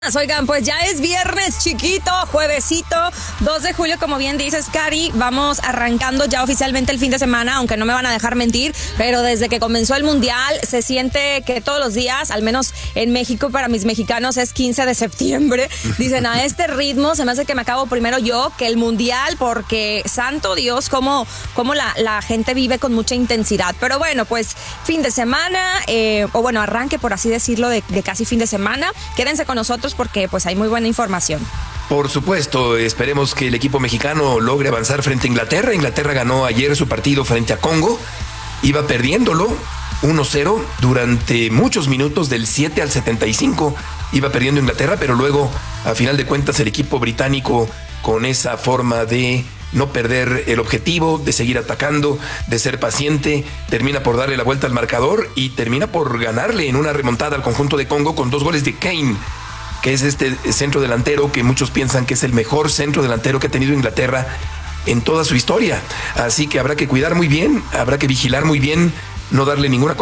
Oigan, pues ya es viernes chiquito, juevesito, 2 de julio, como bien dices, Cari. Vamos arrancando ya oficialmente el fin de semana, aunque no me van a dejar mentir, pero desde que comenzó el Mundial se siente que todos los días, al menos en México, para mis mexicanos es 15 de septiembre. Dicen, a este ritmo se me hace que me acabo primero yo que el Mundial, porque santo Dios, cómo la gente vive con mucha intensidad. Pero bueno, pues fin de semana, arranque, por así decirlo, de casi fin de semana. Quédense con nosotros porque pues hay muy buena información. Por supuesto, esperemos que el equipo mexicano logre avanzar frente a Inglaterra. Inglaterra ganó ayer su partido frente a Congo, iba perdiéndolo 1-0 durante muchos minutos, del 7 al 75, iba perdiendo Inglaterra, pero luego, a final de cuentas, el equipo británico, con esa forma de no perder el objetivo, de seguir atacando, de ser paciente, termina por darle la vuelta al marcador y termina por ganarle en una remontada al conjunto de Congo con 2 goles de Kane, que es este centro delantero que muchos piensan que es el mejor centro delantero que ha tenido Inglaterra en toda su historia. Así que habrá que cuidar muy bien, habrá que vigilar muy bien, no darle ninguna